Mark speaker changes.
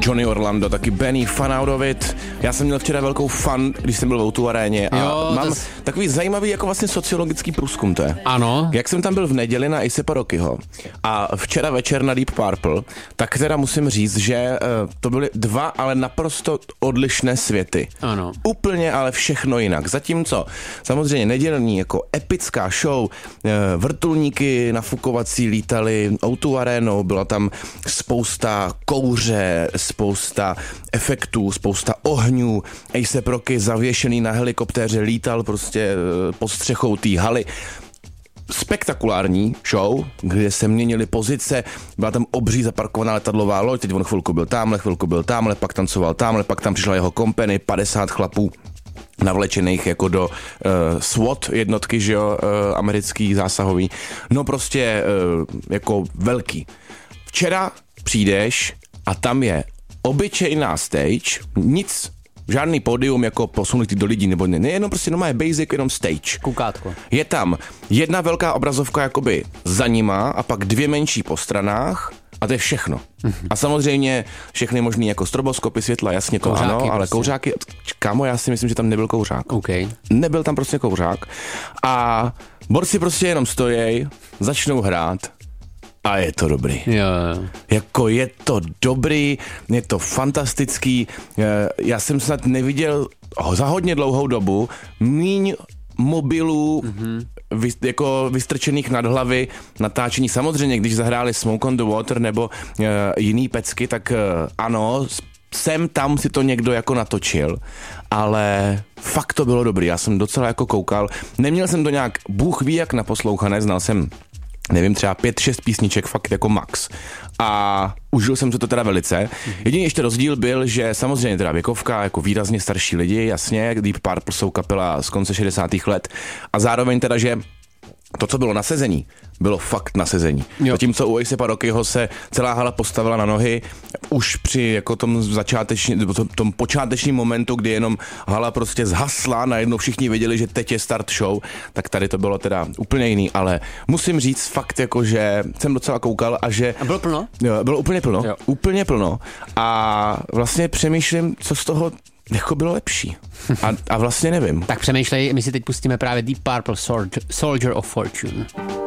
Speaker 1: Johnny Orlando, taky Benny, Fun Out of It. Já jsem měl včera velkou fun, když jsem byl v O2 aréně a mám takový zajímavý jako vlastně sociologický průzkum to je.
Speaker 2: Ano.
Speaker 1: Jak jsem tam byl v neděli na A$AP Rockyho a včera večer na Deep Purple, tak teda musím říct, že to byly dva ale naprosto odlišné světy.
Speaker 2: Ano.
Speaker 1: Úplně ale všechno jinak. Zatímco samozřejmě nedělní jako epická show, vrtulníky nafukovací lítali O2 arénou, byla tam spousta kouře, spousta efektů, spousta ohňů, A$AP Rocky zavěšený na helikoptéře lítal prostě pod střechou té haly. Spektakulární show, kde se měnily pozice, byla tam obří zaparkovaná letadlová loď, teď on chvilku byl tamhle, pak tancoval tamhle, pak tam přišla jeho company, 50 chlapů navlečených jako do SWAT jednotky, že jo, americký zásahový. No prostě jako velký. Včera přijdeš a tam je obyčejná stage, nic, žádný pódium jako posunutý do lidí, nebo nejenom prostě normálně basic, jenom stage.
Speaker 2: Koukátko.
Speaker 1: Je tam jedna velká obrazovka jakoby za nima a pak dvě menší po stranách a to je všechno. A samozřejmě všechny možný jako stroboskopy, světla, jasně to
Speaker 2: kouřáky
Speaker 1: ano, ale
Speaker 2: prostě.
Speaker 1: kouřáky, kámo, já si myslím, že tam nebyl kouřák.
Speaker 2: Okay.
Speaker 1: Nebyl tam prostě kouřák a borci prostě jenom stojí, začnou hrát a je to dobrý.
Speaker 2: Jo.
Speaker 1: Jako je to dobrý, je to fantastický. Já jsem snad neviděl za hodně dlouhou dobu míň mobilů jako vystrčených nad hlavy, natáčení. Samozřejmě, když zahráli Smoke on the Water nebo jiný pecky, tak ano, sem tam si to někdo jako natočil, ale fakt to bylo dobrý. Já jsem docela jako koukal. Neměl jsem to nějak, Bůh ví jak naposlouchané, znal jsem nevím, třeba 5-6 písniček fakt jako max. A užil jsem se to teda velice. Jediný ještě rozdíl byl, že samozřejmě teda věkovka, jako výrazně starší lidi, jasně, Deep Purple jsou kapela z konce 60. let a zároveň teda, že to, co bylo na sezení, bylo fakt na sezení. Zatímco u A$AP Rockyho se celá hala postavila na nohy už při jako tom počátečním momentu, kdy jenom hala prostě zhasla, najednou všichni věděli, že teď je start show, tak tady to bylo teda úplně jiný, ale musím říct fakt jako, že jsem docela koukal a že...
Speaker 2: A bylo plno?
Speaker 1: Jo, bylo úplně plno,
Speaker 2: jo.
Speaker 1: Úplně plno a vlastně přemýšlím, co z toho jako bylo lepší. A vlastně nevím.
Speaker 2: Tak přemýšlej, my si teď pustíme právě Deep Purple Soldier of Fortune.